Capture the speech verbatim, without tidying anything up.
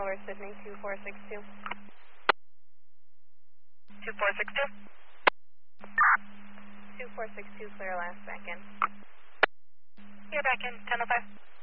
Tower, Sydney, two four six two. two four six two. two four six two, clear last back in. You're back in, ten oh five.